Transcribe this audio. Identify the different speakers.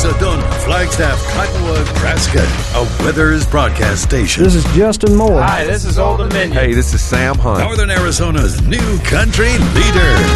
Speaker 1: Sedona, Flagstaff, Cottonwood, Nebraska, a Withers broadcast station.
Speaker 2: This is Justin Moore.
Speaker 3: Hi, this is Old Dominion.
Speaker 4: Hey, this is Sam Hunt.
Speaker 1: Northern Arizona's new country leader.